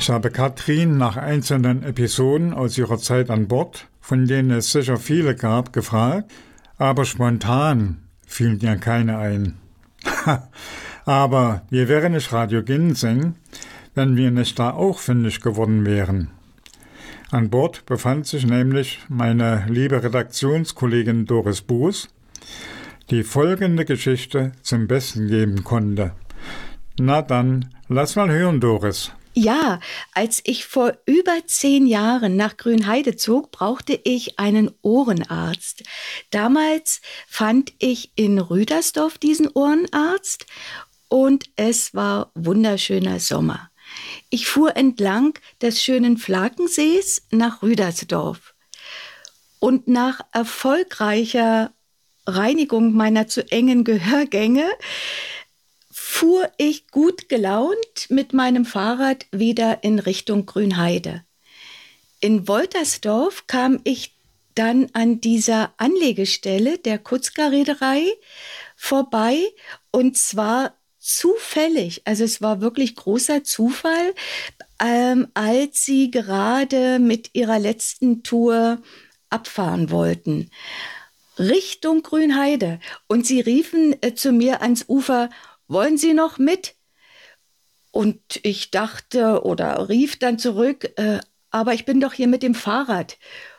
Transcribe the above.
Ich habe Katrin nach einzelnen Episoden aus ihrer Zeit an Bord, von denen es sicher viele gab, gefragt, aber spontan fiel mir keine ein. Aber wir wären nicht Radio Ginseng, wenn wir nicht da auch fündig geworden wären. An Bord befand sich nämlich meine liebe Redaktionskollegin Doris Buß, die folgende Geschichte zum Besten geben konnte. Na dann, lass mal hören, Doris. Ja, als ich vor über 10 Jahren nach Grünheide zog, brauchte ich einen Ohrenarzt. Damals fand ich in Rüdersdorf diesen Ohrenarzt und es war wunderschöner Sommer. Ich fuhr entlang des schönen Flakensees nach Rüdersdorf. Und nach erfolgreicher Reinigung meiner zu engen Gehörgänge fuhr ich gut gelaunt mit meinem Fahrrad wieder in Richtung Grünheide. In Woltersdorf kam ich dann an dieser Anlegestelle der Kutzger-Reederei vorbei und zwar zufällig, also es war wirklich großer Zufall, als sie gerade mit ihrer letzten Tour abfahren wollten. Richtung Grünheide. Und sie riefen zu mir ans Ufer, wollen Sie noch mit? Und ich dachte oder rief dann zurück, aber ich bin doch hier mit dem Fahrrad.